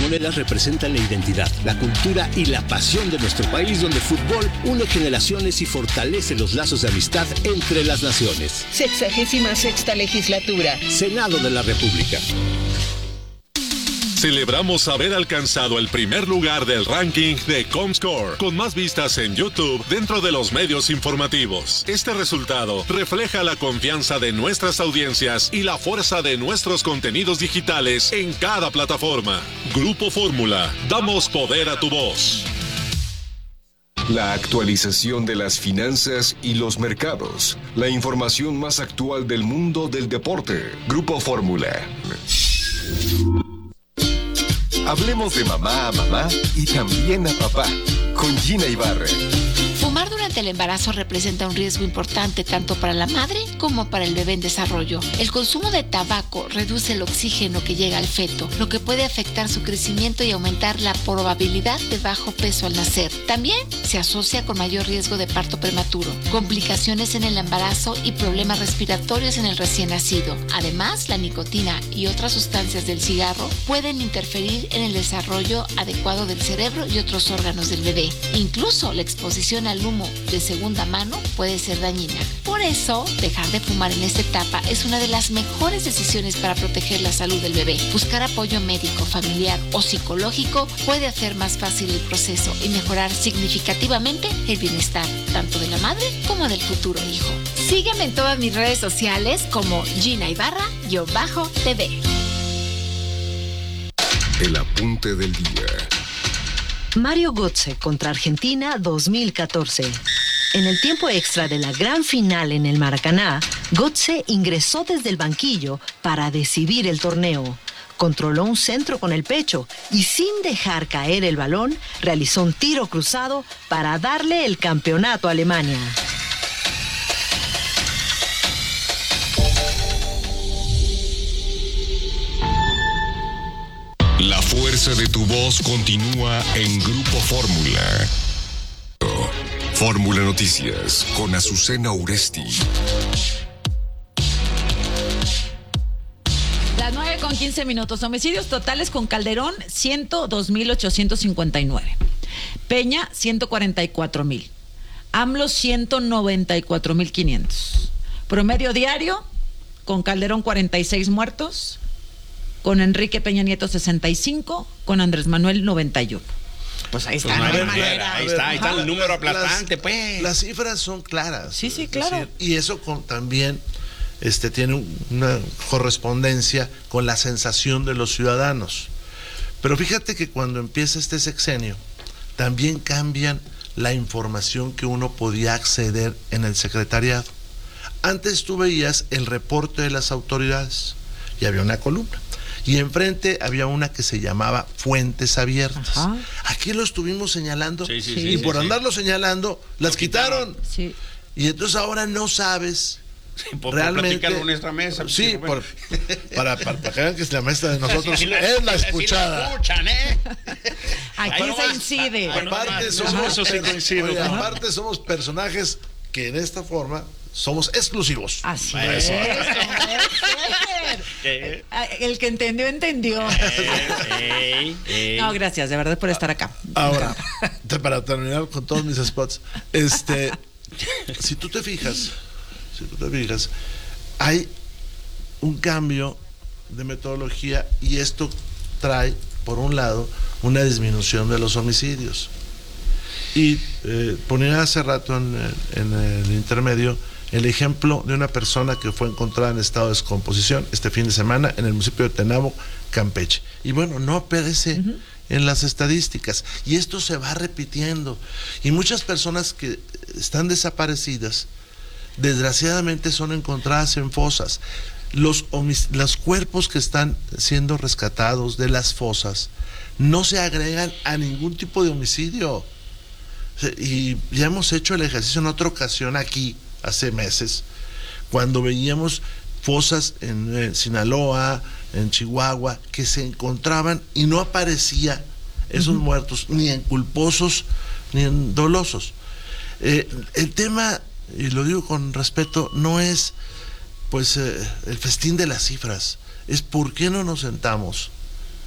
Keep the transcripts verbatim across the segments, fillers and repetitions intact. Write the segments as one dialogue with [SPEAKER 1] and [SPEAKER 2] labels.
[SPEAKER 1] monedas representan la identidad, la cultura y la pasión de nuestro país, donde el fútbol une generaciones y fortalece los lazos de amistad entre las naciones.
[SPEAKER 2] Sexagésima sexta legislatura.
[SPEAKER 1] Senado de la República.
[SPEAKER 3] Celebramos haber alcanzado el primer lugar del ranking de Comscore, con más vistas en YouTube dentro de los medios informativos. Este resultado refleja la confianza de nuestras audiencias y la fuerza de nuestros contenidos digitales en cada plataforma. Grupo Fórmula, damos poder a tu voz.
[SPEAKER 4] La actualización de las finanzas y los mercados. La información más actual del mundo del deporte. Grupo Fórmula. Hablemos de mamá a mamá y también a papá, con Gina Ibarra.
[SPEAKER 5] Fumar durante el embarazo representa un riesgo importante tanto para la madre como para el bebé en desarrollo. El consumo de tabaco reduce el oxígeno que llega al feto, lo que puede afectar su crecimiento y aumentar la probabilidad de bajo peso al nacer. También se asocia con mayor riesgo de parto prematuro, complicaciones en el embarazo y problemas respiratorios en el recién nacido. Además, la nicotina y otras sustancias del cigarro pueden interferir en el desarrollo adecuado del cerebro y otros órganos del bebé. Incluso la exposición al humo de segunda mano puede ser dañina. Por eso, dejar de fumar en esta etapa es una de las mejores decisiones para proteger la salud del bebé. Buscar apoyo médico, familiar o psicológico puede hacer más fácil el proceso y mejorar significativamente el bienestar tanto de la madre como del futuro hijo. Sígueme en todas mis redes sociales como Gina Ibarra-T V.
[SPEAKER 4] El apunte del día.
[SPEAKER 6] Mario Götze contra Argentina dos mil catorce. En el tiempo extra de la gran final en el Maracaná, Götze ingresó desde el banquillo para decidir el torneo. Controló un centro con el pecho y sin dejar caer el balón, realizó un tiro cruzado para darle el campeonato a Alemania.
[SPEAKER 4] La fuerza de tu voz continúa en Grupo Fórmula. Fórmula Noticias con Azucena Uresti.
[SPEAKER 7] Las nueve con quince minutos. Homicidios totales con Calderón, ciento dos mil ochocientos cincuenta y nueve. Peña, ciento cuarenta y cuatro mil. AMLO, ciento noventa y cuatro mil quinientos. Promedio diario, con Calderón, cuarenta y seis muertos. Con Enrique Peña Nieto, sesenta y cinco. Con Andrés Manuel, noventa y uno.
[SPEAKER 8] Pues ahí está, pues no manera, manera, ahí está, ahí está el número aplastante,
[SPEAKER 9] las,
[SPEAKER 8] pues.
[SPEAKER 9] Las cifras son claras.
[SPEAKER 7] Sí, sí, claro.
[SPEAKER 9] Decir, y eso con, también este, tiene una correspondencia con la sensación de los ciudadanos. Pero fíjate que cuando empieza este sexenio, también cambian la información que uno podía acceder en el secretariado. Antes tú veías el reporte de las autoridades y había una columna. Y enfrente había una que se llamaba Fuentes Abiertas. Ajá. Aquí lo estuvimos señalando
[SPEAKER 8] sí, sí,
[SPEAKER 9] y
[SPEAKER 8] sí,
[SPEAKER 9] por
[SPEAKER 8] sí,
[SPEAKER 9] andarlo sí. señalando, las lo quitaron. quitaron.
[SPEAKER 7] Sí.
[SPEAKER 9] Y entonces ahora no sabes
[SPEAKER 8] sí, por,
[SPEAKER 9] realmente.
[SPEAKER 8] Por platicar en nuestra mesa.
[SPEAKER 9] Sí, por, para, para, para que vean que la mesa de nosotros sí, sí,
[SPEAKER 8] sí,
[SPEAKER 9] es
[SPEAKER 8] sí,
[SPEAKER 9] la escuchada.
[SPEAKER 8] Sí, escuchan, ¿eh?
[SPEAKER 7] Aquí se más, incide.
[SPEAKER 9] Aparte, somos, eso sí coincido, oye, aparte somos personajes que en esta forma somos exclusivos.
[SPEAKER 7] Así es. El que entendió, entendió. Ey, ey. No, gracias, de verdad, por estar acá.
[SPEAKER 9] Ahora, para terminar con todos mis spots, este, si tú te fijas, si tú te fijas, hay un cambio de metodología y esto trae, por un lado, una disminución de los homicidios. Y eh, ponía hace rato en, en el intermedio el ejemplo de una persona que fue encontrada en estado de descomposición este fin de semana en el municipio de Tenabo, Campeche. Y bueno, no aparece uh-huh. en las estadísticas. Y esto se va repitiendo. Y muchas personas que están desaparecidas, desgraciadamente son encontradas en fosas. Los, los cuerpos que están siendo rescatados de las fosas no se agregan a ningún tipo de homicidio. Y ya hemos hecho el ejercicio en otra ocasión aquí, hace meses, cuando veíamos fosas en eh, Sinaloa, en Chihuahua, que se encontraban y no aparecía esos uh-huh. muertos, ni en culposos, ni en dolosos. Eh, el tema, y lo digo con respeto, no es pues eh, el festín de las cifras, es por qué no nos sentamos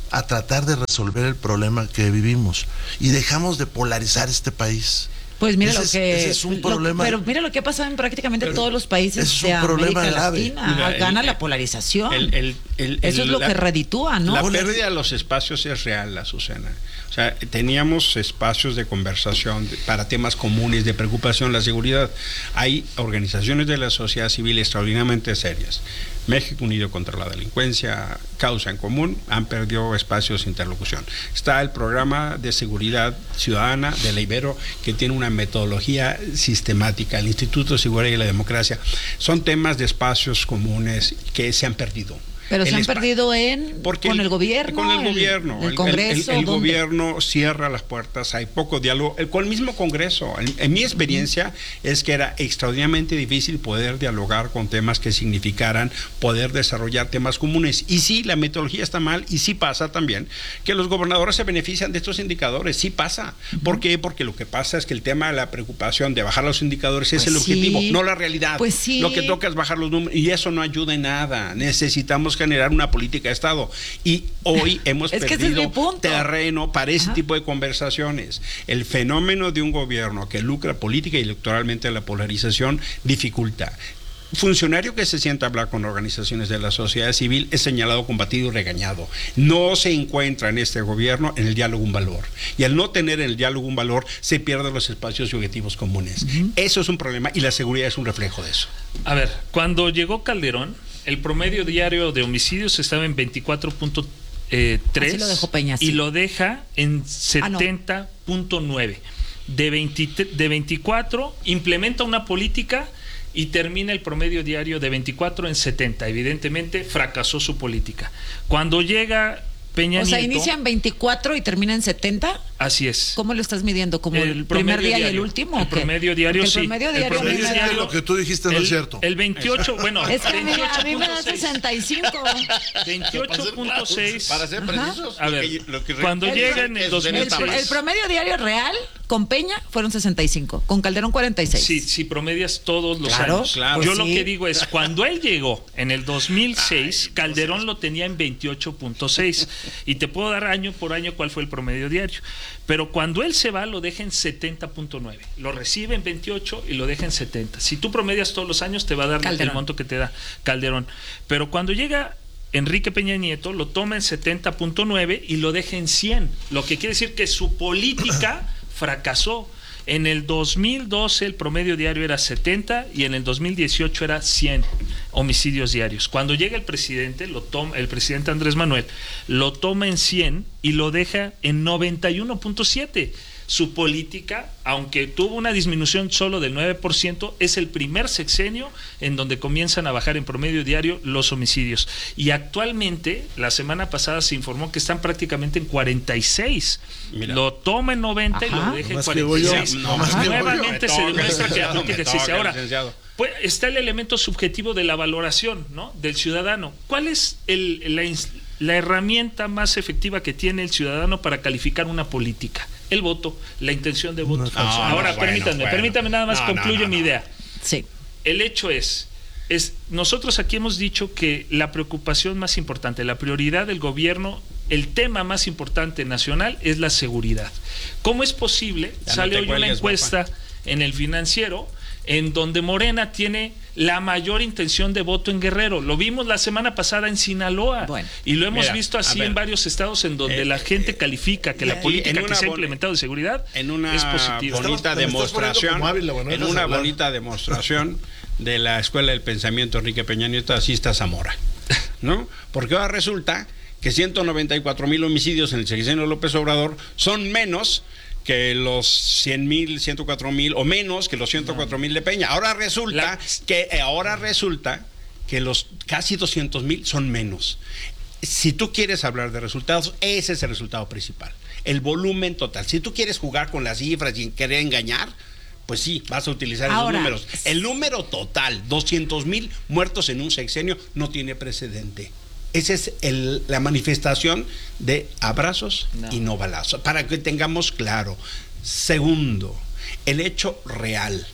[SPEAKER 9] a tratar de resolver el problema que vivimos y dejamos de polarizar este país.
[SPEAKER 7] Pues mira
[SPEAKER 9] ese
[SPEAKER 7] lo
[SPEAKER 9] es,
[SPEAKER 7] que
[SPEAKER 9] ese es un
[SPEAKER 7] lo,
[SPEAKER 9] problema.
[SPEAKER 7] pero mira lo que ha pasado en prácticamente
[SPEAKER 9] pero
[SPEAKER 7] todos los países
[SPEAKER 9] es
[SPEAKER 7] de
[SPEAKER 9] un problema
[SPEAKER 7] América
[SPEAKER 9] grave.
[SPEAKER 7] Latina.
[SPEAKER 8] Mira,
[SPEAKER 7] Gana
[SPEAKER 8] el,
[SPEAKER 7] la polarización.
[SPEAKER 8] El, el, el,
[SPEAKER 7] Eso es lo
[SPEAKER 8] la,
[SPEAKER 7] que reditúa, ¿no?
[SPEAKER 8] La pérdida de los espacios es real, Azucena. O sea, teníamos espacios de conversación de, para temas comunes de preocupación, la seguridad. Hay organizaciones de la sociedad civil extraordinariamente serias. México Unido contra la Delincuencia, Causa en Común, han perdido espacios de interlocución. Está el programa de seguridad ciudadana de la Ibero, que tiene una metodología sistemática, el Instituto de Seguridad y la Democracia. Son temas de espacios comunes que se han perdido.
[SPEAKER 7] Pero
[SPEAKER 8] el
[SPEAKER 7] se han
[SPEAKER 8] espa-
[SPEAKER 7] perdido en
[SPEAKER 8] Porque
[SPEAKER 7] con
[SPEAKER 8] el,
[SPEAKER 7] el gobierno.
[SPEAKER 8] Con el, el gobierno.
[SPEAKER 7] El, el Congreso.
[SPEAKER 8] El, el, el
[SPEAKER 7] ¿dónde?
[SPEAKER 8] gobierno cierra las puertas, hay poco diálogo. El, con el mismo Congreso. En, en mi experiencia uh-huh. es que era extraordinariamente difícil poder dialogar con temas que significaran poder desarrollar temas comunes. Y sí, la metodología está mal y sí pasa también que los gobernadores se benefician de estos indicadores. Sí pasa. Uh-huh. ¿Por qué? Porque lo que pasa es que el tema de la preocupación de bajar los indicadores pues es el
[SPEAKER 7] sí.
[SPEAKER 8] objetivo, no la realidad.
[SPEAKER 7] Pues sí.
[SPEAKER 8] Lo que toca es bajar los números y eso no ayuda en nada. Necesitamos generar una política de Estado y hoy hemos
[SPEAKER 7] es que
[SPEAKER 8] perdido
[SPEAKER 7] ese es mi punto.
[SPEAKER 8] terreno para ese
[SPEAKER 7] Ajá.
[SPEAKER 8] tipo de conversaciones. El fenómeno de un gobierno que lucra política y electoralmente la polarización dificulta. Funcionario que se sienta a hablar con organizaciones de la sociedad civil es señalado, combatido y regañado. No se encuentra en este gobierno en el diálogo un valor. Y al no tener en el diálogo un valor, se pierden los espacios y objetivos comunes. Uh-huh. Eso es un problema y la seguridad es un reflejo de eso.
[SPEAKER 10] A ver, cuando llegó Calderón, el promedio diario de homicidios estaba en veinticuatro punto tres
[SPEAKER 7] Así lo dejó Peña, sí.
[SPEAKER 10] y lo deja en setenta punto nueve. Ah, no. de, veinte, de veinticuatro implementa una política y termina el promedio diario de veinticuatro en setenta. Evidentemente fracasó su política. Cuando llega Peña
[SPEAKER 7] O sea,
[SPEAKER 10] Nieto,
[SPEAKER 7] inicia en veinticuatro y termina en setenta.
[SPEAKER 10] Así es.
[SPEAKER 7] ¿Cómo lo estás midiendo? ¿Como el,
[SPEAKER 10] el
[SPEAKER 7] primer día
[SPEAKER 10] diario,
[SPEAKER 7] y el último?
[SPEAKER 10] El promedio diario,
[SPEAKER 7] el
[SPEAKER 10] sí.
[SPEAKER 7] Promedio diario,
[SPEAKER 10] el promedio
[SPEAKER 7] me
[SPEAKER 10] diario,
[SPEAKER 7] da...
[SPEAKER 9] lo que tú dijiste
[SPEAKER 10] el,
[SPEAKER 9] no es cierto.
[SPEAKER 10] El veintiocho, bueno,
[SPEAKER 7] es que a mí, a mí me da sesenta y cinco.
[SPEAKER 10] veintiocho punto seis.
[SPEAKER 8] Para ser precisos.
[SPEAKER 10] A ver,
[SPEAKER 8] lo que, lo que
[SPEAKER 10] cuando
[SPEAKER 8] el,
[SPEAKER 10] llega en el dos mil seis.
[SPEAKER 7] El, el promedio diario real con Peña fueron sesenta y cinco, con Calderón cuarenta y seis.
[SPEAKER 10] Sí, si promedias todos los
[SPEAKER 7] claro,
[SPEAKER 10] años.
[SPEAKER 8] Claro.
[SPEAKER 10] Yo
[SPEAKER 7] pues
[SPEAKER 10] lo
[SPEAKER 7] sí.
[SPEAKER 10] que digo es, cuando él llegó en el dos mil seis, Ay, Calderón no lo tenía en veintiocho punto seis. Y te puedo dar año por año cuál fue el promedio diario. Pero cuando él se va, lo deja en setenta punto nueve. Lo recibe en veintiocho y lo deja en setenta. Si tú promedias todos los años, te va a dar Calderón. El monto que te da Calderón. Pero cuando llega Enrique Peña Nieto, lo toma en setenta punto nueve y lo deja en cien. Lo que quiere decir que su política fracasó. En el dos mil doce el promedio diario era setenta y en el dos mil dieciocho era cien homicidios diarios. Cuando llega el presidente, lo toma, el presidente Andrés Manuel, lo toma en cien y lo deja en noventa y uno punto siete. Su política, aunque tuvo una disminución solo del nueve por ciento, es el primer sexenio en donde comienzan a bajar en promedio diario los homicidios. Y actualmente, la semana pasada se informó que están prácticamente en cuarenta y seis. Mira. Lo toma en noventa Ajá. y lo deja en cuarenta y seis.
[SPEAKER 8] No,
[SPEAKER 10] Nuevamente se demuestra que la política existe. Ahora, pues, está el elemento subjetivo de la valoración, ¿no?, del ciudadano. ¿Cuál es el, la, la herramienta más efectiva que tiene el ciudadano para calificar una política? El voto, la intención de voto. No, Ahora, no, permítanme, bueno, permítanme nada más no, concluyo no, no, mi idea.
[SPEAKER 7] Sí.
[SPEAKER 10] El hecho es, es, nosotros aquí hemos dicho que la preocupación más importante, la prioridad del gobierno, el tema más importante nacional es la seguridad. ¿Cómo es posible? Ya Sale no hoy cuelgues, una encuesta papá. en el Financiero en donde Morena tiene la mayor intención de voto en Guerrero. Lo vimos la semana pasada en Sinaloa. Bueno, y lo hemos mira, visto así en varios estados en donde eh, la gente eh, califica que eh, la política que se ha implementado de seguridad
[SPEAKER 8] en una
[SPEAKER 10] es positiva.
[SPEAKER 8] bonita demostración, hábil, bueno, en una hablar. bonita demostración de la Escuela del Pensamiento Enrique Peña Nieto, así está Zamora, ¿no? Porque ahora resulta que ciento noventa y cuatro mil homicidios en el sexenio de López Obrador son menos que los cien mil, ciento cuatro mil o menos que los ciento cuatro mil de Peña. Ahora resulta La... que ahora resulta que los casi doscientos mil son menos. Si tú quieres hablar de resultados, ese es el resultado principal, el volumen total. Si tú quieres jugar con las cifras y querer engañar, pues sí, vas a utilizar ahora, esos números. El número total, doscientos mil muertos en un sexenio, no tiene precedente. Esa es el, la manifestación de abrazos no. y no balazos, para que tengamos claro. Segundo, el hecho real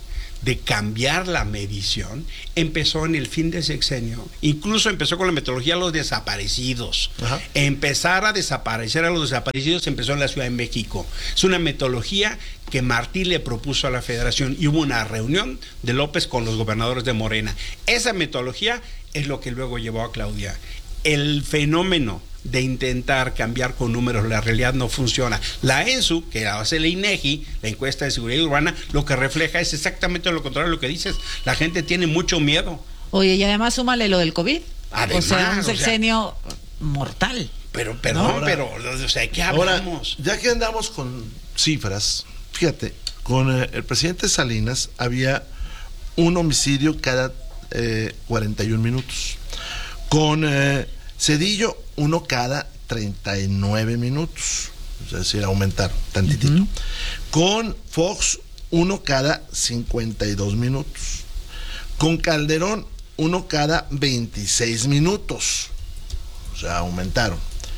[SPEAKER 8] de cambiar la medición empezó en el fin de sexenio. Incluso empezó con la metodología de los desaparecidos. Ajá. Empezar a desaparecer a los desaparecidos empezó en la Ciudad de México. Es una metodología que Martí le propuso a la Federación y hubo una reunión de López con los gobernadores de Morena. Esa metodología es lo que luego llevó a Claudia. El fenómeno de intentar cambiar con números la realidad no funciona. La ENSU, que hace la INEGI, la encuesta de seguridad urbana, lo que refleja es exactamente lo contrario de lo que dices. La gente tiene mucho miedo.
[SPEAKER 7] Oye, y además súmale lo del COVID.
[SPEAKER 8] Además,
[SPEAKER 7] o sea, un sexenio o sea, mortal.
[SPEAKER 8] Pero, perdón, ¿no? pero, o sea, ¿qué hablamos?
[SPEAKER 9] Ahora, ya que andamos con cifras, fíjate, con eh, el presidente Salinas había un homicidio cada eh, cuarenta y un minutos. Con eh, Cedillo, uno cada treinta y nueve minutos. Es decir, aumentar tantitito. Uh-huh. Con Fox, uno cada cincuenta y dos minutos. Con Calderón, uno cada veintiséis minutos. O sea, aumentaron.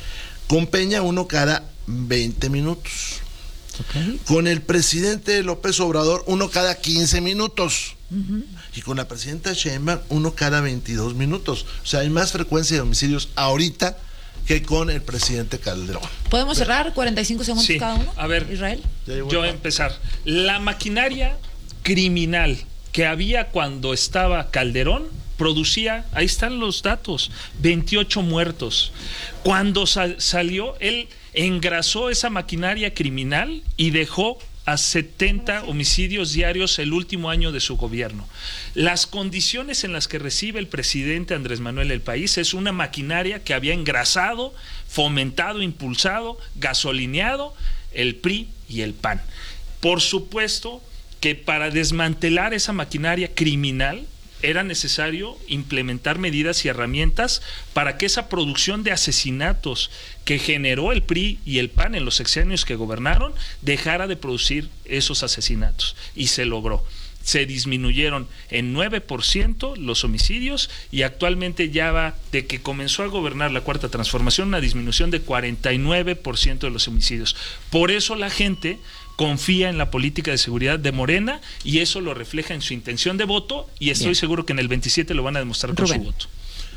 [SPEAKER 9] Con Peña, uno cada veinte minutos. Okay. Con el presidente López Obrador, uno cada quince minutos. Uh-huh. Y con la presidenta Sheinbaum, uno cada veintidós minutos. O sea, hay más frecuencia de homicidios ahorita que con el presidente Calderón.
[SPEAKER 7] ¿Podemos cerrar cuarenta y cinco segundos
[SPEAKER 10] sí.
[SPEAKER 7] cada uno?
[SPEAKER 10] A ver,
[SPEAKER 7] Israel.
[SPEAKER 10] Yo voy a empezar. La maquinaria criminal que había cuando estaba Calderón producía, ahí están los datos, veintiocho muertos. Cuando sal, salió, él engrasó esa maquinaria criminal y dejó a setenta homicidios diarios el último año de su gobierno. Las condiciones en las que recibe el presidente Andrés Manuel el país es una maquinaria que había engrasado, fomentado, impulsado, gasolineado el P R I y el P A N. Por supuesto que para desmantelar esa maquinaria criminal era necesario implementar medidas y herramientas para que esa producción de asesinatos que generó el P R I y el P A N en los sexenios que gobernaron dejara de producir esos asesinatos, y se logró. Se disminuyeron en nueve por ciento los homicidios y actualmente ya va, de que comenzó a gobernar la Cuarta Transformación, una disminución de cuarenta y nueve por ciento de los homicidios. Por eso la gente confía en la política de seguridad de Morena y eso lo refleja en su intención de voto, y estoy Bien. seguro que en el veintisiete lo van a demostrar con Rubén. su voto.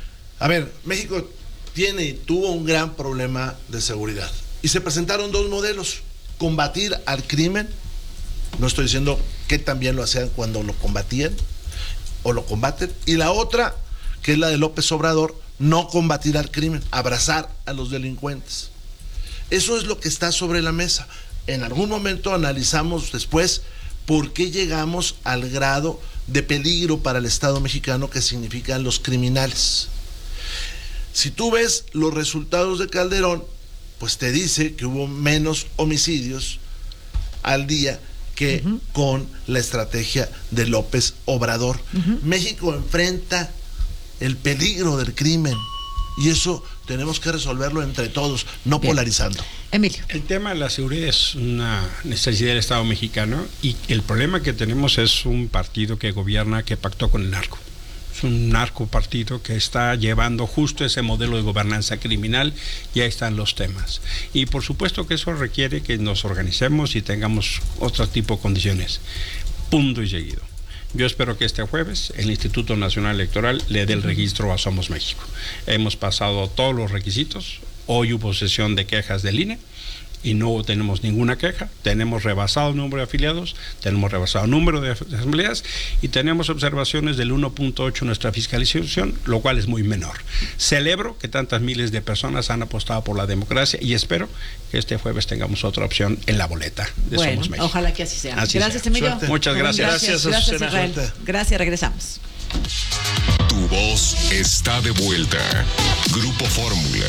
[SPEAKER 9] A ver, México tiene y tuvo un gran problema de seguridad y se presentaron dos modelos: combatir al crimen, no estoy diciendo que también lo hacían cuando lo combatían o lo combaten, y la otra, que es la de López Obrador, no combatir al crimen, abrazar a los delincuentes. Eso es lo que está sobre la mesa. En algún momento analizamos después por qué llegamos al grado de peligro para el Estado mexicano que significan los criminales. Si tú ves los resultados de Calderón, pues te dice que hubo menos homicidios al día que uh-huh. con la estrategia de López Obrador. Uh-huh. México enfrenta el peligro del crimen y eso tenemos que resolverlo entre todos, no Bien. polarizando.
[SPEAKER 7] Emilio.
[SPEAKER 8] El tema de la seguridad es una necesidad del Estado mexicano y el problema que tenemos es un partido que gobierna que pactó con el narco. Es un narco partido que está llevando justo ese modelo de gobernanza criminal y ahí están los temas. Y por supuesto que eso requiere que nos organicemos y tengamos otro tipo de condiciones. Punto y seguido. Yo espero que este jueves el Instituto Nacional Electoral le dé el registro a Somos México. Hemos pasado todos los requisitos. Hoy hubo sesión de quejas del I N E y no tenemos ninguna queja. Tenemos rebasado el número de afiliados, tenemos rebasado el número de asambleas y tenemos observaciones del uno punto ocho en nuestra fiscalización, lo cual es muy menor. Celebro que tantas miles de personas han apostado por la democracia y espero que este jueves tengamos otra opción en la boleta de
[SPEAKER 7] bueno,
[SPEAKER 8] Somos México.
[SPEAKER 7] Ojalá que así sea.
[SPEAKER 8] Así
[SPEAKER 7] gracias,
[SPEAKER 8] sea.
[SPEAKER 7] Emilio.
[SPEAKER 8] Suerte. Muchas gracias.
[SPEAKER 7] Gracias, gracias, gracias Israel. Gracias, regresamos.
[SPEAKER 4] Tu voz está de vuelta. Grupo Fórmula.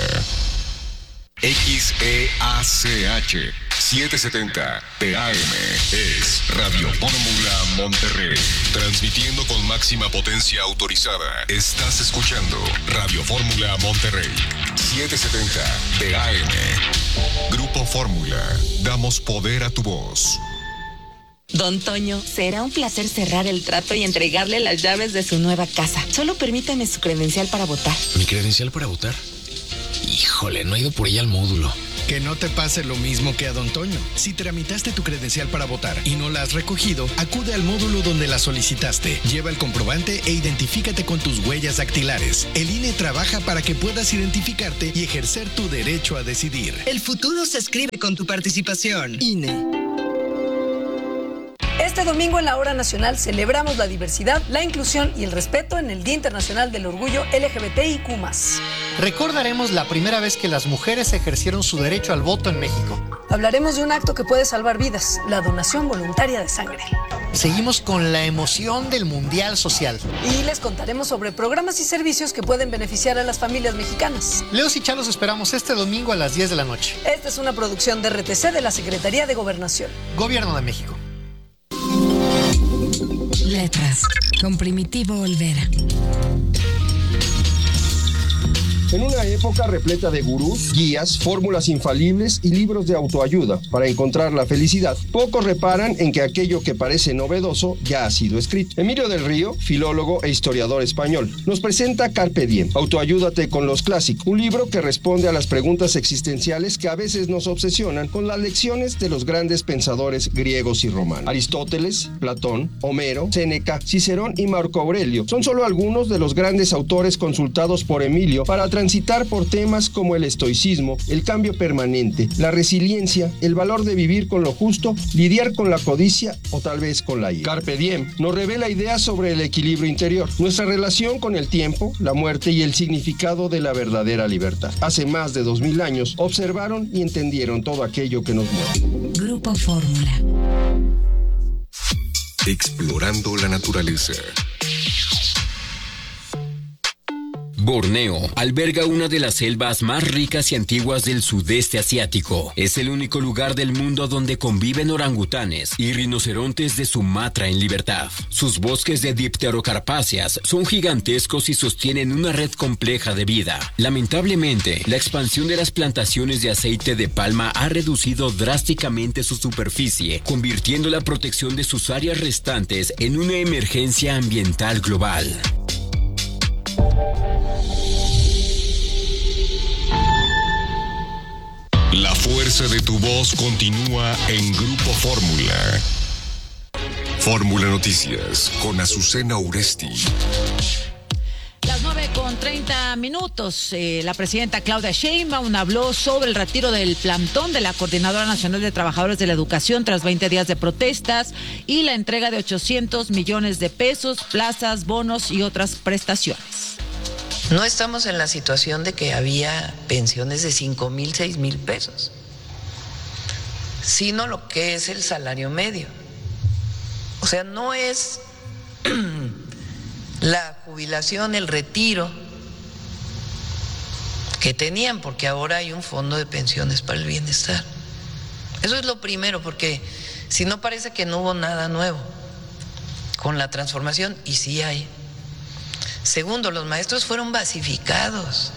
[SPEAKER 4] X E A C H setecientos setenta P A M es Radio Fórmula Monterrey, transmitiendo con máxima potencia autorizada. Estás escuchando Radio Fórmula Monterrey, setecientos setenta P A M. Grupo Fórmula, damos poder a tu voz.
[SPEAKER 11] Don Toño, será un placer cerrar el trato y entregarle las llaves de su nueva casa. Solo permítame su credencial para votar.
[SPEAKER 12] ¿Mi credencial para votar? Híjole, no he ido por ella al módulo. Que no te pase lo mismo que a Don Toño. Si tramitaste tu credencial para votar y no la has recogido, acude al módulo donde la solicitaste. Lleva el comprobante e identifícate con tus huellas dactilares. El I N E trabaja para que puedas identificarte y ejercer tu derecho a decidir.
[SPEAKER 13] El futuro se escribe con tu participación. I N E.
[SPEAKER 14] Este domingo en la Hora Nacional celebramos la diversidad, la inclusión y el respeto en el Día Internacional del Orgullo L G B T I Q más.
[SPEAKER 15] Recordaremos la primera vez que las mujeres ejercieron su derecho al voto en México.
[SPEAKER 14] Hablaremos de un acto que puede salvar vidas, la donación voluntaria de sangre.
[SPEAKER 15] Seguimos con la emoción del Mundial Social.
[SPEAKER 14] Y les contaremos sobre programas y servicios que pueden beneficiar a las familias mexicanas.
[SPEAKER 15] Leos y Chalos esperamos este domingo a las diez de la noche.
[SPEAKER 14] Esta es una producción de R T C de la Secretaría de Gobernación.
[SPEAKER 15] Gobierno de México.
[SPEAKER 16] Letras, con Primitivo Olvera.
[SPEAKER 17] En una época repleta de gurús, guías, fórmulas infalibles y libros de autoayuda para encontrar la felicidad, pocos reparan en que aquello que parece novedoso ya ha sido escrito. Emilio del Río, filólogo e historiador español, nos presenta Carpe Diem, Autoayúdate con los clásicos, un libro que responde a las preguntas existenciales que a veces nos obsesionan con las lecciones de los grandes pensadores griegos y romanos. Aristóteles, Platón, Homero, Séneca, Cicerón y Marco Aurelio son solo algunos de los grandes autores consultados por Emilio para transitar por temas como el estoicismo, el cambio permanente, la resiliencia, el valor de vivir con lo justo, lidiar con la codicia o tal vez con la ira. Carpe Diem nos revela ideas sobre el equilibrio interior, nuestra relación con el tiempo, la muerte y el significado de la verdadera libertad. Hace más de dos mil años observaron y entendieron todo aquello que nos mueve.
[SPEAKER 16] Grupo Fórmula.
[SPEAKER 4] Explorando la naturaleza. Borneo alberga una de las selvas más ricas y antiguas del sudeste asiático. Es el único lugar del mundo donde conviven orangutanes y rinocerontes de Sumatra en libertad. Sus bosques de dipterocarpáceas son gigantescos y sostienen una red compleja de vida. Lamentablemente, la expansión de las plantaciones de aceite de palma ha reducido drásticamente su superficie, convirtiendo la protección de sus áreas restantes en una emergencia ambiental global. La fuerza de tu voz continúa en Grupo Fórmula. Fórmula Noticias con Azucena Uresti.
[SPEAKER 7] Las nueve con treinta minutos, eh, la presidenta Claudia Sheinbaum habló sobre el retiro del plantón de la Coordinadora Nacional de Trabajadores de la Educación tras veinte días de protestas y la entrega de ochocientos millones de pesos, plazas, bonos y otras prestaciones.
[SPEAKER 18] No estamos en la situación de que había pensiones de cinco mil, seis mil pesos, sino lo que es el salario medio. O sea, no es la jubilación, el retiro que tenían, porque ahora hay un fondo de pensiones para el bienestar. Eso es lo primero, porque si no parece que no hubo nada nuevo con la transformación, y sí hay. Segundo, los maestros fueron basificados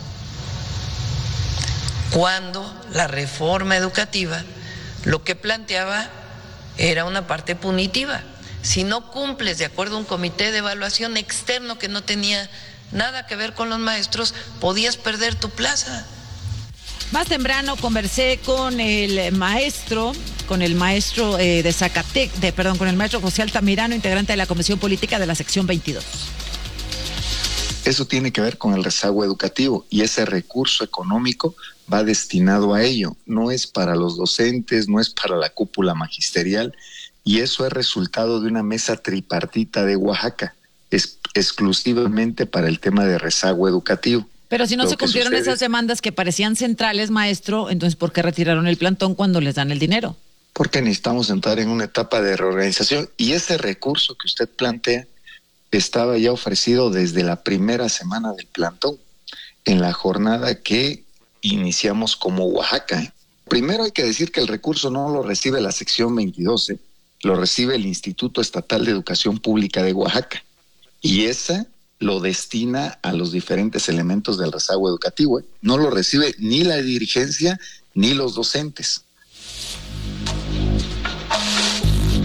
[SPEAKER 18] cuando la reforma educativa lo que planteaba era una parte punitiva. Si no cumples de acuerdo a un comité de evaluación externo que no tenía nada que ver con los maestros, podías perder tu plaza.
[SPEAKER 7] Más temprano conversé con el maestro, con el maestro eh, de Zacatecas, de, perdón, con el maestro José Altamirano, integrante de la Comisión Política de la sección veintidós.
[SPEAKER 19] Eso tiene que ver con el rezago educativo y ese recurso económico va destinado a ello. No es para los docentes, no es para la cúpula magisterial, y eso es resultado de una mesa tripartita de Oaxaca, es exclusivamente para el tema de rezago educativo.
[SPEAKER 7] Pero si no
[SPEAKER 19] Lo
[SPEAKER 7] se cumplieron
[SPEAKER 19] sucede...
[SPEAKER 7] esas demandas que parecían centrales, maestro, entonces ¿por qué retiraron el plantón cuando les dan el dinero?
[SPEAKER 19] Porque necesitamos entrar en una etapa de reorganización, y ese recurso que usted plantea estaba ya ofrecido desde la primera semana del plantón, en la jornada que iniciamos como Oaxaca. Primero hay que decir que el recurso no lo recibe la sección veintidós, ¿eh? Lo recibe el Instituto Estatal de Educación Pública de Oaxaca, y esa lo destina a los diferentes elementos del rezago educativo, ¿eh? No lo recibe ni la dirigencia ni los docentes.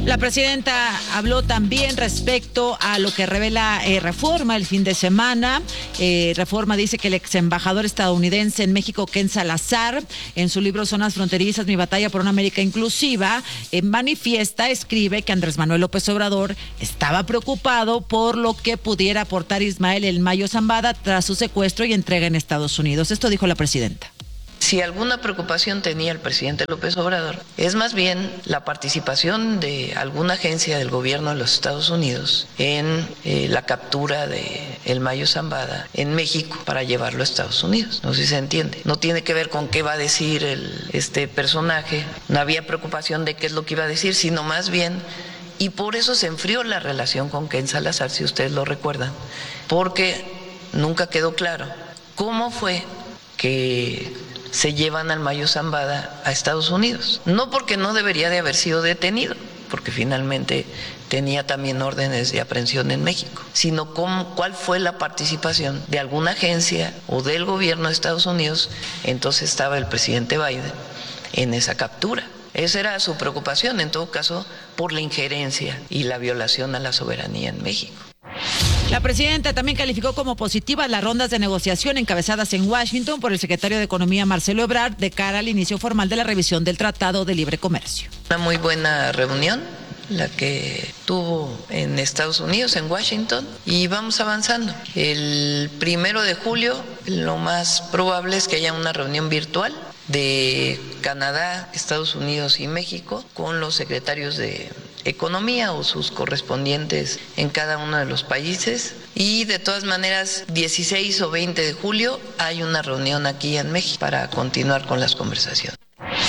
[SPEAKER 7] La presidenta habló también respecto a lo que revela eh, Reforma el fin de semana. Eh, Reforma dice que el ex embajador estadounidense en México, Ken Salazar, en su libro Zonas Fronterizas, mi batalla por una América inclusiva, eh, manifiesta, escribe que Andrés Manuel López Obrador estaba preocupado por lo que pudiera aportar Ismael El Mayo Zambada tras su secuestro y entrega en Estados Unidos. Esto dijo la presidenta.
[SPEAKER 18] Si alguna preocupación tenía el presidente López Obrador, es más bien la participación de alguna agencia del gobierno de los Estados Unidos en eh, la captura de El Mayo Zambada en México para llevarlo a Estados Unidos. No sé si se entiende. No tiene que ver con qué va a decir el, este personaje. No había preocupación de qué es lo que iba a decir, sino más bien, y por eso se enfrió la relación con Ken Salazar, si ustedes lo recuerdan, porque nunca quedó claro cómo fue que se llevan al Mayo Zambada a Estados Unidos. No porque no debería de haber sido detenido, porque finalmente tenía también órdenes de aprehensión en México, sino cómo, cuál fue la participación de alguna agencia o del gobierno de Estados Unidos, entonces estaba el presidente Biden, en esa captura. Esa era su preocupación, en todo caso, por la injerencia y la violación a la soberanía en México.
[SPEAKER 7] La presidenta también calificó como positivas las rondas de negociación encabezadas en Washington por el secretario de Economía Marcelo Ebrard de cara al inicio formal de la revisión del Tratado de Libre Comercio.
[SPEAKER 18] Una muy buena reunión la que tuvo en Estados Unidos, en Washington, y vamos avanzando. El primero de julio, lo más probable es que haya una reunión virtual de Canadá, Estados Unidos y México con los secretarios de Economía o sus correspondientes en cada uno de los países. Y de todas maneras, dieciséis o veinte de julio hay una reunión aquí en México para continuar con las conversaciones.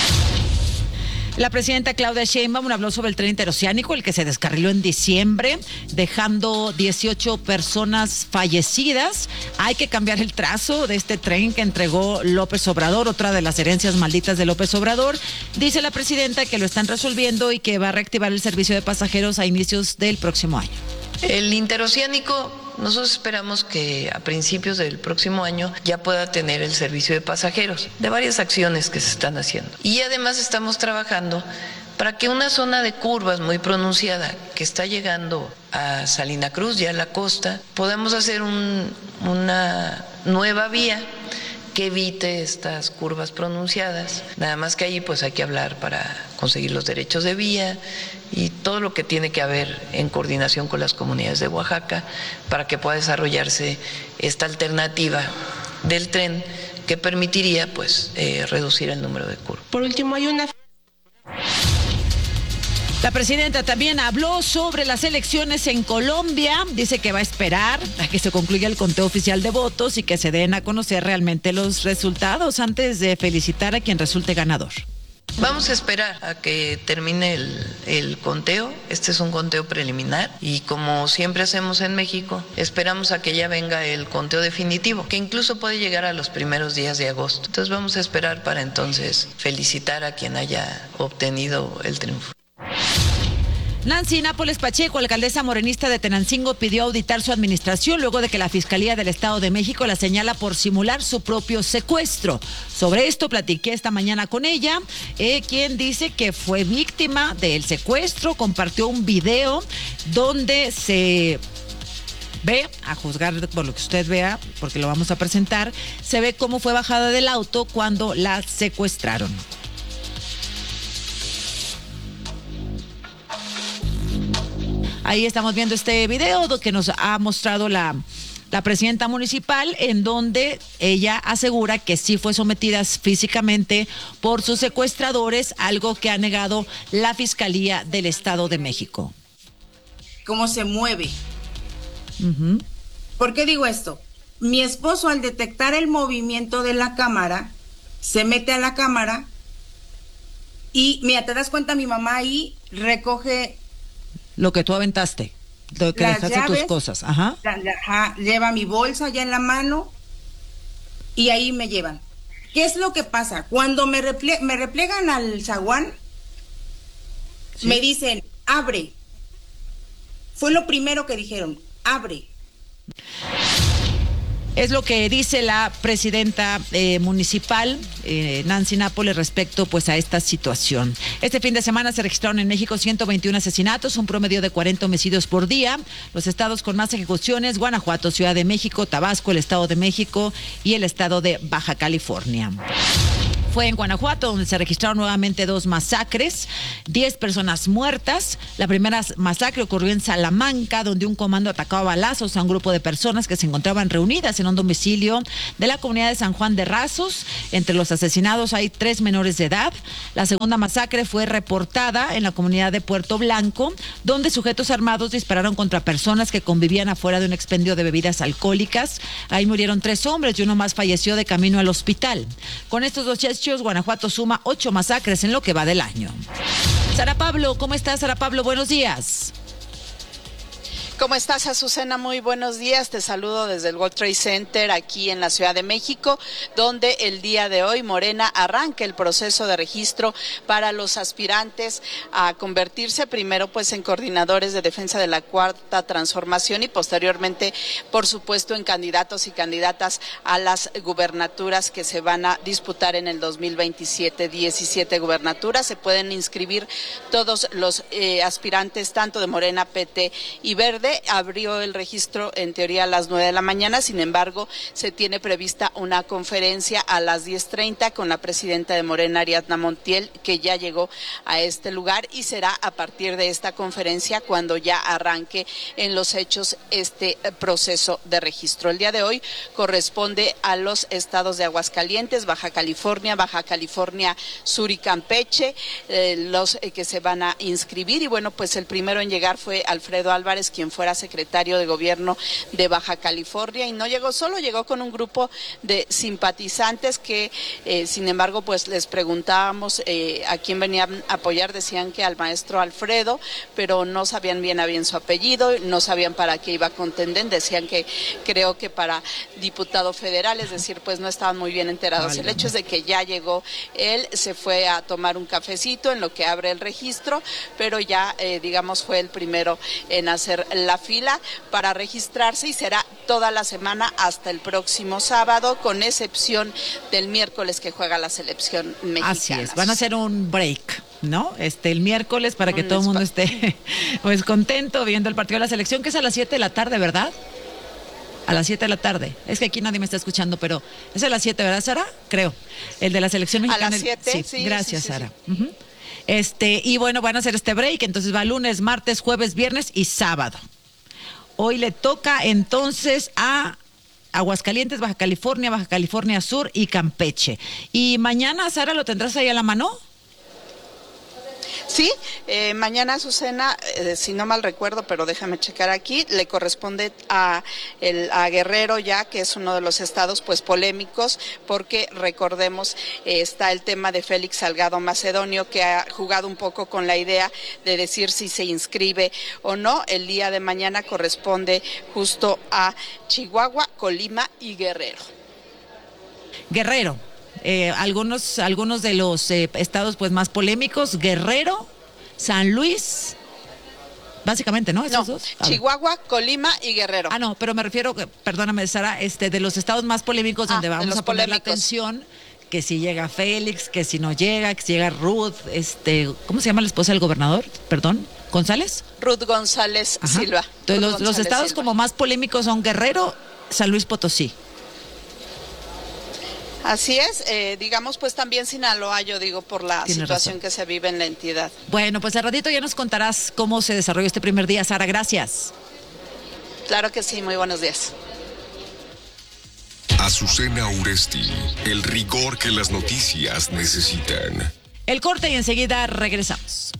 [SPEAKER 7] La presidenta Claudia Sheinbaum habló sobre el tren interoceánico, el que se descarriló en diciembre, dejando dieciocho personas fallecidas. Hay que cambiar el trazo de este tren que entregó López Obrador, otra de las herencias malditas de López Obrador. Dice la presidenta que lo están resolviendo y que va a reactivar el servicio de pasajeros a inicios del próximo año.
[SPEAKER 18] El interoceánico, nosotros esperamos que a principios del próximo año ya pueda tener el servicio de pasajeros, de varias acciones que se están haciendo. Y además estamos trabajando para que una zona de curvas muy pronunciada que está llegando a Salina Cruz, ya a la costa, podamos hacer un, una nueva vía que evite estas curvas pronunciadas. Nada más que ahí pues hay que hablar para conseguir los derechos de vía y todo lo que tiene que haber en coordinación con las comunidades de Oaxaca para que pueda desarrollarse esta alternativa del tren que permitiría pues eh, reducir el número de curvas.
[SPEAKER 20] Por último, hay una...
[SPEAKER 7] La presidenta también habló sobre las elecciones en Colombia. Dice que va a esperar a que se concluya el conteo oficial de votos y que se den a conocer realmente los resultados antes de felicitar a quien resulte ganador.
[SPEAKER 18] Vamos a esperar a que termine el, el conteo. Este es un conteo preliminar y como siempre hacemos en México, esperamos a que ya venga el conteo definitivo, que incluso puede llegar a los primeros días de agosto. Entonces vamos a esperar para entonces felicitar a quien haya obtenido el triunfo.
[SPEAKER 7] Nancy Nápoles Pacheco, alcaldesa morenista de Tenancingo, pidió auditar su administración luego de que la Fiscalía del Estado de México la señala por simular su propio secuestro. Sobre esto platiqué esta mañana con ella, eh, quien dice que fue víctima del secuestro, compartió un video donde se ve, a juzgar por lo que usted vea, porque lo vamos a presentar, se ve cómo fue bajada del auto cuando la secuestraron. Ahí estamos viendo este video que nos ha mostrado la, la presidenta municipal, en donde ella asegura que sí fue sometida físicamente por sus secuestradores, algo que ha negado la Fiscalía del Estado de México.
[SPEAKER 20] ¿Cómo se mueve?
[SPEAKER 7] Uh-huh.
[SPEAKER 20] ¿Por qué digo esto? Mi esposo, al detectar el movimiento de la cámara, se mete a la cámara y, mira, te das cuenta, mi mamá ahí recoge...
[SPEAKER 7] Lo que tú aventaste, lo que
[SPEAKER 20] las
[SPEAKER 7] dejaste
[SPEAKER 20] llaves,
[SPEAKER 7] tus cosas. Ajá.
[SPEAKER 20] La, la, ajá, lleva mi bolsa ya en la mano y ahí me llevan. ¿Qué es lo que pasa? Cuando me, reple, me replegan al zaguán, ¿sí? Me dicen, abre. Fue lo primero que dijeron, abre.
[SPEAKER 7] Es lo que dice la presidenta eh, municipal, eh, Nancy Nápoles, respecto pues a esta situación. Este fin de semana se registraron en México ciento veintiuno asesinatos, un promedio de cuarenta homicidios por día. Los estados con más ejecuciones: Guanajuato, Ciudad de México, Tabasco, el Estado de México y el Estado de Baja California. Fue en Guanajuato donde se registraron nuevamente dos masacres, diez personas muertas. La primera masacre ocurrió en Salamanca, donde un comando atacó a balazos a un grupo de personas que se encontraban reunidas en un domicilio de la comunidad de San Juan de Rasos. Entre los asesinados hay tres menores de edad. La segunda masacre fue reportada en la comunidad de Puerto Blanco, donde sujetos armados dispararon contra personas que convivían afuera de un expendio de bebidas alcohólicas. Ahí murieron tres hombres y uno más falleció de camino al hospital. Con estos dos hechos, Guanajuato suma ocho masacres en lo que va del año. Sara Pablo, ¿cómo estás, Sara Pablo? Buenos días.
[SPEAKER 21] ¿Cómo estás, Azucena? Muy buenos días. Te saludo desde el World Trade Center aquí en la Ciudad de México, donde el día de hoy Morena arranca el proceso de registro para los aspirantes a convertirse primero pues en coordinadores de defensa de la Cuarta Transformación y posteriormente, por supuesto, en candidatos y candidatas a las gubernaturas que se van a disputar en el dos mil veintisiete. diecisiete gubernaturas. Se pueden inscribir todos los eh, aspirantes, tanto de Morena, P T y Verde. Abrió el registro en teoría a las nueve de la mañana, sin embargo se tiene prevista una conferencia a las diez treinta con la presidenta de Morena, Ariadna Montiel, que ya llegó a este lugar, y será a partir de esta conferencia cuando ya arranque en los hechos este proceso de registro. El día de hoy corresponde a los estados de Aguascalientes, Baja California, Baja California Sur y Campeche, eh, los eh, que se van a inscribir, y bueno, pues el primero en llegar fue Alfredo Álvarez, quien fuera secretario de gobierno de Baja California, y no llegó solo, llegó con un grupo de simpatizantes que eh, sin embargo pues les preguntábamos eh, a quién venían a apoyar. Decían que al maestro Alfredo, pero no sabían bien a bien su apellido, no sabían para qué iba a contender. Decían que creo que para diputado federal, es decir, pues no estaban muy bien enterados. El hecho es de que ya llegó él, se fue a tomar un cafecito en lo que abre el registro, pero ya eh, digamos fue el primero en hacer la fila para registrarse, y será toda la semana hasta el próximo sábado, con excepción del miércoles que juega la selección mexicana.
[SPEAKER 7] Así es, van a hacer un break, ¿no? Este, el miércoles, para que todo el mundo esté pues contento viendo el partido de la selección, que es a las siete de la tarde, ¿verdad? A las siete de la tarde. Es que aquí nadie me está escuchando, pero es a las siete, ¿verdad, Sara? Creo. El de la selección mexicana.
[SPEAKER 21] A las siete,
[SPEAKER 7] sí,
[SPEAKER 21] sí.
[SPEAKER 7] Gracias,
[SPEAKER 21] sí, sí,
[SPEAKER 7] Sara.
[SPEAKER 21] Sí.
[SPEAKER 7] Uh-huh. Este, y bueno, van a hacer este break, entonces va lunes, martes, jueves, viernes y sábado. Hoy le toca entonces a Aguascalientes, Baja California, Baja California Sur y Campeche. Y mañana, Sara, ¿lo tendrás ahí a la mano?
[SPEAKER 21] Sí, eh, mañana, Azucena, eh, si no mal recuerdo, pero déjame checar aquí, le corresponde a, el, a Guerrero, ya que es uno de los estados pues polémicos, porque recordemos eh, está el tema de Félix Salgado Macedonio, que ha jugado un poco con la idea de decir si se inscribe o no. El día de mañana corresponde justo a Chihuahua, Colima y Guerrero.
[SPEAKER 7] Guerrero. Eh, algunos algunos de los eh, estados pues más polémicos: Guerrero, San Luis, básicamente, ¿no? ¿Esos
[SPEAKER 21] no,
[SPEAKER 7] dos?
[SPEAKER 21] Chihuahua, Colima y Guerrero.
[SPEAKER 7] Ah, no, pero me refiero, perdóname, Sara, este, de los estados más polémicos, ah, donde vamos a poner polémicos. La atención, que si llega Félix, que si no llega, que si llega Ruth, este, ¿cómo se llama la esposa del gobernador? Perdón, ¿González?
[SPEAKER 21] Ruth González Ajá. Silva.
[SPEAKER 7] Entonces, Ruth los, González los estados Silva. Como más polémicos son Guerrero, San Luis Potosí.
[SPEAKER 21] Así es, eh, digamos pues también Sinaloa, yo digo, por la Tienes situación razón. Que se vive en la entidad.
[SPEAKER 7] Bueno, pues al ratito ya nos contarás cómo se desarrolló este primer día, Sara, gracias.
[SPEAKER 21] Claro que sí, muy buenos días.
[SPEAKER 4] Azucena Uresti, el rigor que las noticias necesitan.
[SPEAKER 7] El corte y enseguida regresamos.